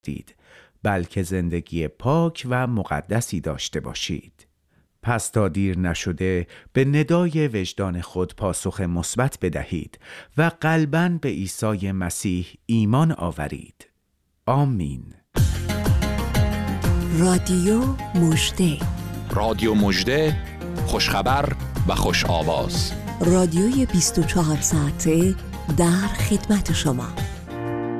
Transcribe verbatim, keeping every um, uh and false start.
دید، بلکه زندگی پاک و مقدسی داشته باشید. پس تا دیر نشده به ندای وجدان خود پاسخ مثبت بدهید و قلباً به عیسی مسیح ایمان آورید. آمین. رادیو مژده، رادیو مژده، خوشخبر و خوش آواز. رادیوی بیست و چهار ساعته در خدمت شما.